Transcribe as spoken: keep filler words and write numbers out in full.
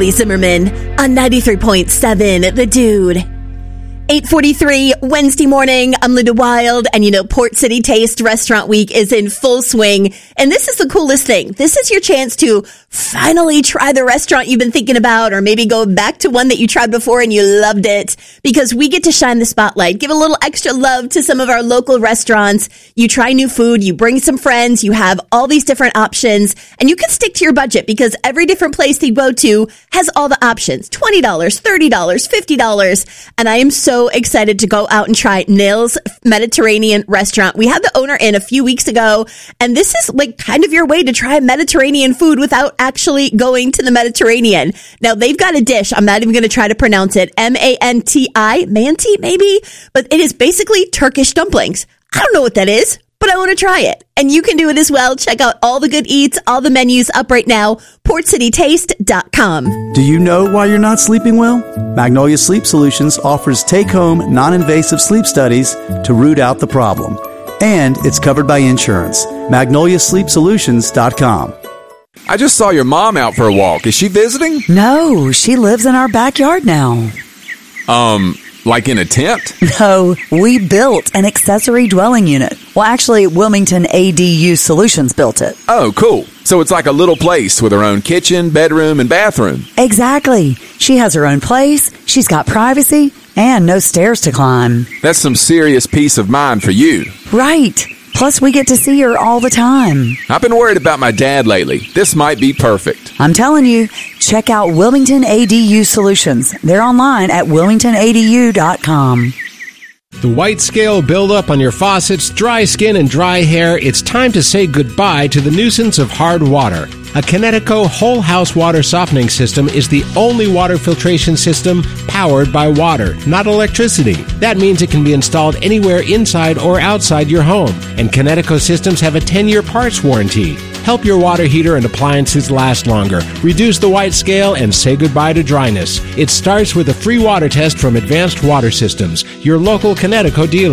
Kelly Zimmerman on ninety-three point seven The Dude. eight forty-three Wednesday morning. I'm Linda Wild, and you know, Port City Taste Restaurant Week is in full swing. And this is the coolest thing. This is your chance to finally try the restaurant you've been thinking about, or maybe go back to one that you tried before and you loved it, because we get to shine the spotlight, give a little extra love to some of our local restaurants. You try new food, you bring some friends, you have all these different options, and you can stick to your budget because every different place you go to has all the options. twenty dollars, thirty dollars, fifty dollars. And I am so excited to go out and try Nail's Mediterranean Restaurant. We had the owner in a few weeks ago, and this is like kind of your way to try Mediterranean food without actually going to the Mediterranean. Now, they've got a dish. I'm not even going to try to pronounce it. M A N T I, Manti, maybe? But it is basically Turkish dumplings. I don't know what that is, but I want to try it. And you can do it as well. Check out all the good eats, all the menus up right now, port city taste dot com. Do you know why you're not sleeping well? Magnolia Sleep Solutions offers take-home, non-invasive sleep studies to root out the problem. And it's covered by insurance. magnolia sleep solutions dot com. I just saw your mom out for a walk. Is she visiting? No, she lives in our backyard now. Um... Like in a tent? No, we built an accessory dwelling unit. Well, actually, Wilmington A D U Solutions built it. Oh, cool. So it's like a little place with her own kitchen, bedroom, and bathroom. Exactly. She has her own place, she's got privacy, and no stairs to climb. That's some serious peace of mind for you. Right. Plus, we get to see her all the time. I've been worried about my dad lately. This might be perfect. I'm telling you, check out Wilmington A D U Solutions. They're online at wilmington a d u dot com. The white scale buildup on your faucets, dry skin, and dry hair, it's time to say goodbye to the nuisance of hard water. A Kinetico whole house water softening system is the only water filtration system powered by water, not electricity. That means it can be installed anywhere inside or outside your home. And Kinetico systems have a ten-year parts warranty. Help your water heater and appliances last longer. Reduce the white scale and say goodbye to dryness. It starts with a free water test from Advanced Water Systems, your local Kinetico dealer.